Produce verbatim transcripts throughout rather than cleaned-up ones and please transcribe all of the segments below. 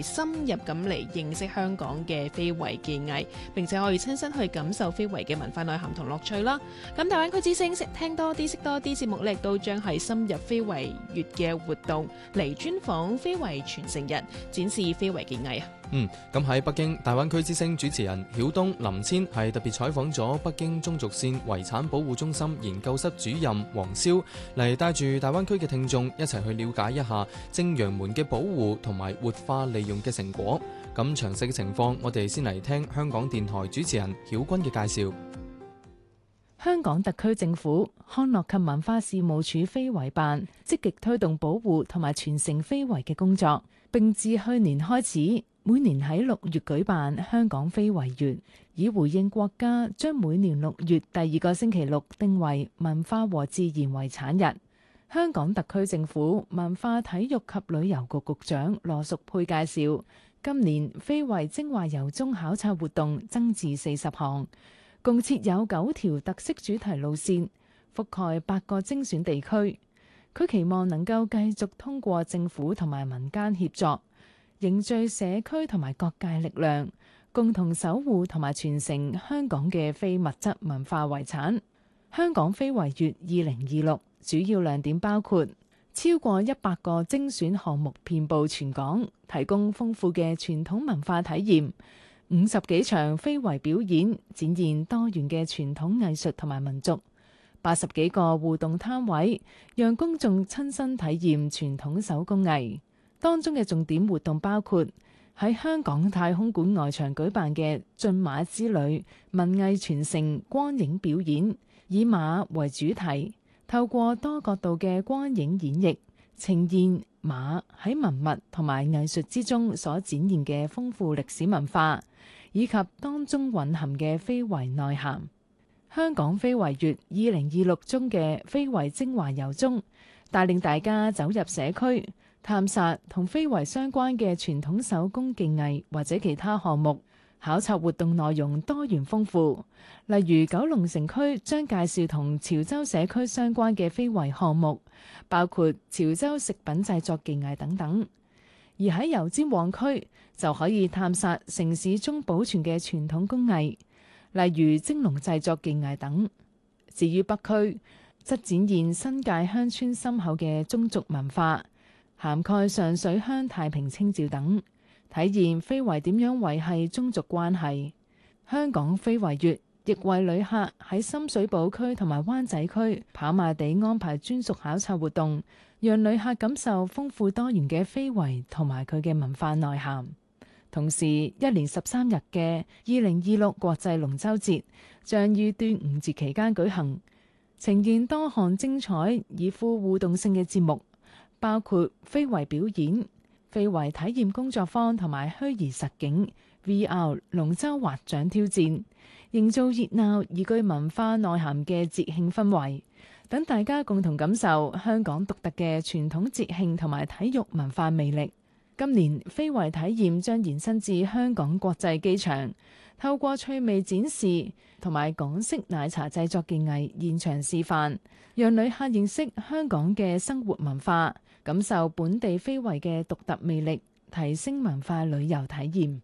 深入咁嚟認識香港嘅非遺技藝，並且可以親身去感受非遺嘅文化內涵同樂趣啦。咁大灣區之聲識聽多啲識多啲節目咧，亦都將係深入非遺月嘅活動嚟專訪非遺傳承人，展示非遺技藝啊。 嗯，咁喺北京，大灣區之聲主持人曉東、林千係特別採訪咗北京中軸線遺產保護中心研究室主任黃蕭，嚟帶住大灣區嘅聽眾一齊去了解一下正陽門嘅保護同埋活化利用嘅成果。咁詳細嘅情況，我哋先嚟聽香港電台主持人曉君嘅介紹。 香港特區政府康樂及文化事務署非遺辦積極推動保護同埋傳承非遺嘅工作，並自去年開始每年喺六月舉辦香港非遺月，以回應國家將每年六月第二個星期六定為文化和自然遺產日。香港特區政府文化體育及旅遊局局長羅淑佩介紹，今年非遺精華遊蹤考察活動增至四十項，共設有九條特色主題路線，覆蓋八個精選地區。佢期望能夠繼續通過政府同埋民間協作，凝聚社區同埋各界力量，共同守護同埋傳承香港嘅非物質文化遺產。香港非遺月二零二六主要亮點包括超過一百個精選項目遍佈全港，提供豐富嘅傳統文化體驗。五十幾場非遺表演，展現多元嘅傳統藝術同埋民族；八十幾個互動攤位，讓公眾親身體驗傳統手工藝。當中嘅重點活動包括喺香港太空館外牆舉辦嘅駿馬之旅文藝傳承光影表演，以馬為主題，透過多角度嘅光影演繹，呈現馬喺文物同埋藝術之中所展現嘅豐富歷史文化，以及當中蘊含嘅非遺內涵。香港非遺月二零二六中嘅非遺精華遊蹤，帶領大家走入社區，探索同非遺相關嘅傳統手工技藝或者其他項目。考察活動內容多元豐富，例如九龍城區將介紹同潮州社區相關嘅非遺項目，包括潮州食品製作技藝等等。而喺油尖旺區就可以探索城市中保存嘅傳統工藝，例如蒸籠製作技藝等。至於北區，則展現新界鄉村深厚嘅宗族文化，涵蓋上水鄉太平清醮等，體現非遺點樣維繫宗族關係。香港非遺月亦為旅客喺深水埗區同埋灣仔區跑馬地安排專屬考察活動，讓旅客感受豐富多元嘅非遺同埋佢嘅文化內涵。同時，一連十三日嘅二零二六國際龍舟節將於端午節期間舉行，呈現多項精彩以富互動性嘅節目，包括非遺表演、非遺體驗工作坊同埋虛擬實境 V R 龍舟劃槳挑戰，營造熱鬧而具文化內涵嘅節慶氛圍，等大家共同感受香港獨特嘅傳統節慶同埋體育文化魅力。今年非遺體驗將延伸至香港國際機場，透過趣味展示同埋港式奶茶製作技藝現場示範，讓旅客認識香港嘅生活文化，感受本地非遺嘅獨特魅力，提升文化旅遊體驗。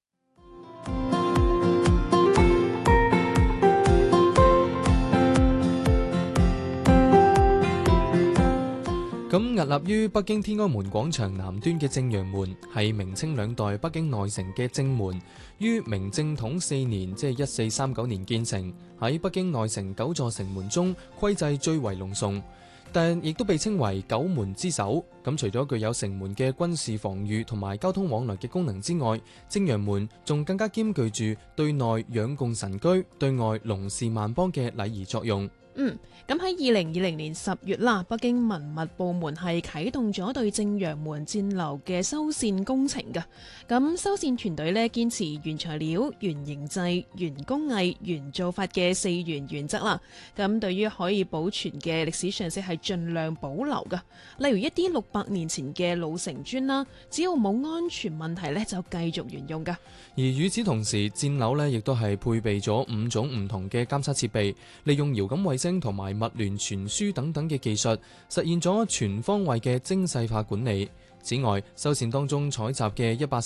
咁屹立於北京天安門廣場南端嘅正陽門，係明清兩代北京內城嘅正門，於明正統四年，即係一四三九年建成。喺北京內城九座城門中，規制最為隆重，但亦都被稱為九門之首。咁除咗具有城門嘅軍事防禦同埋交通往來嘅功能之外，正陽門仲更加兼具住對內養共神居、對外龍視萬邦嘅禮儀作用。 嗯，咁喺二零二零年十月啦，北京文物部門係啟動咗對正陽門箭樓嘅修繕工程嘅。咁修繕團隊呢，堅持原材料、原形製、原工藝、原做法嘅四原原則啦。咁對於可以保存嘅歷史常識係盡量保留嘅。例如一啲六百年前嘅老城磚啦，只要冇安全問題呢，就繼續沿用㗎。 而與此同時，箭樓呢亦都係配備咗五種唔同嘅監測設備，利用遙感衛星同埋物聯傳輸等等嘅技術，實現咗全方位嘅精細化管理。此外，修繕當中採集嘅一百